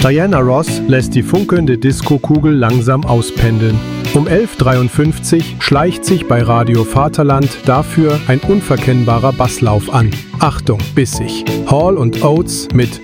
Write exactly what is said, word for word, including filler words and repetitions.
Diana Ross lässt die funkelnde Diskokugel langsam auspendeln. Um elf Uhr dreiundfünfzig schleicht sich bei Radio Vaterland dafür ein unverkennbarer Basslauf an. Achtung, bissig. Hall und Oates mit